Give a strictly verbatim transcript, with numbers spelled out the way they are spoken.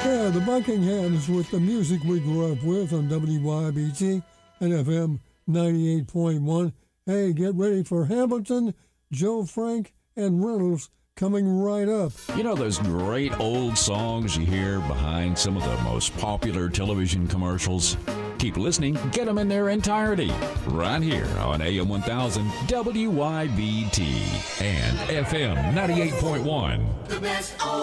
Yeah, the Buckinghams with the music we grew up with on W Y B T and F M ninety-eight point one. Hey, get ready for Hamilton, Joe Frank, and Reynolds coming right up. You know those great old songs you hear behind some of the most popular television commercials? Keep listening, get them in their entirety, right here on A M one thousand W Y B T and F M ninety-eight point one. The best old